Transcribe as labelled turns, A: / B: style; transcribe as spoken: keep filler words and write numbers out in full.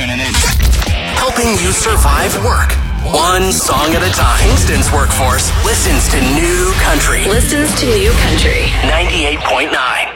A: tuning in.
B: Helping you survive work. One song at a time. Kingston's workforce listens to New Country.
C: Listens to New Country.
B: ninety-eight point nine.